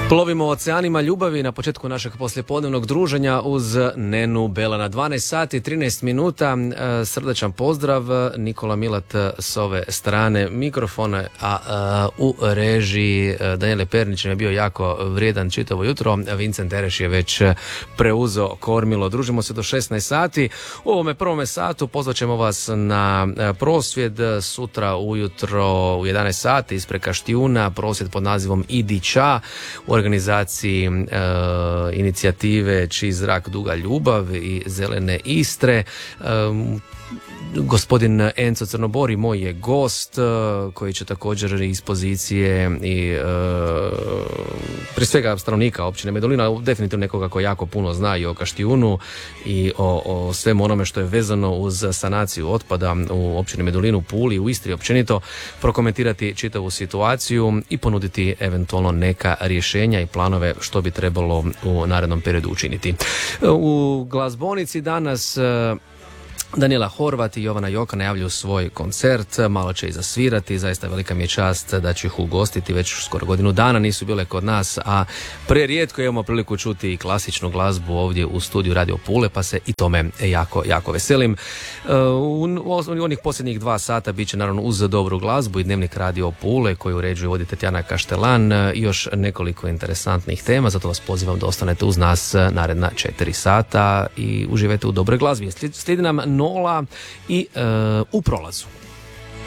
Plovimo oceanima ljubavi na početku našeg poslijepodnevnog druženja uz Nenu Belana. 12 sati, 13 minuta, srdačan pozdrav, Nikola Milat s ove strane mikrofona, a u režiji Daniele Pernić je bio jako vrijedan čitavo jutro, Vincent Tereš je već preuzeo kormilo. Družimo se do 16 sati. U ovome prvome satu pozvat ćemo vas na prosvjed sutra ujutro u 11 sati ispred Kaštijuna, prosvjed pod nazivom Idi Ča u organizaciji inicijative Čiji zrak duga ljubav i Zelene Istre. Gospodin Enzo Crnobori moj je gost koji će također iz pozicije i prije svega stanovnika općine Medulina, definitivno nekoga koji jako puno zna i o Kaštijunu i o svemu onome što je vezano uz sanaciju otpada u općini Medulinu, Puli, u Istri općenito, prokomentirati čitavu situaciju i ponuditi eventualno neka rješenja i planove što bi trebalo u narednom periodu učiniti. U glazbonici danas Daniela Horvat i Jovana Joka najavljuju svoj koncert, malo će i zasvirati, zaista velika mi je čast da ću ih ugostiti, već skoro godinu dana nisu bile kod nas, a prerijetko imamo priliku čuti i klasičnu glazbu ovdje u studiju Radio Pule, pa se i tome jako veselim. U onih posljednjih 2 sata bit će naravno uz dobru glazbu i dnevnik Radio Pule koji uređuje vodi Tatjana Kaštelan i još nekoliko interesantnih tema, zato vas pozivam da ostanete uz nas naredna 4 sata i uživajte u dobroj glazbi. Slijedi nam Nola i U prolazu.